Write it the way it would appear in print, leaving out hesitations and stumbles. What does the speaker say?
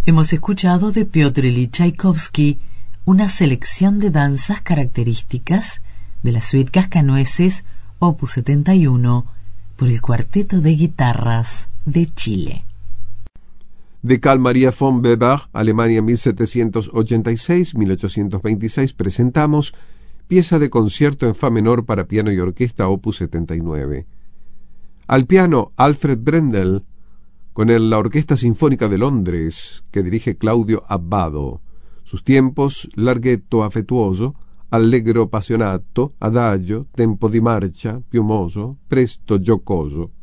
Hemos escuchado de Piotr Ilich Tchaikovsky una selección de danzas características de la suite Cascanueces Opus 71 por el Cuarteto de Guitarras de Chile. De Carl Maria von Weber, Alemania 1786-1826, presentamos pieza de concierto en fa menor para piano y orquesta Opus 79. Al piano Alfred Brendel, con la Orquesta Sinfónica de Londres, que dirige Claudio Abbado. Sus tiempos: larghetto affettuoso, allegro appassionato, adagio, tempo di marcia, piumoso, presto giocoso.